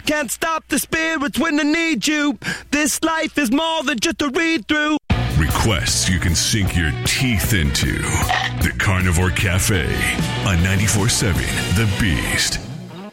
can't stop the spirits when they need you. This life is more than just a read-through. Requests you can sink your teeth into. The Carnivore Cafe on 94.7 The Beast.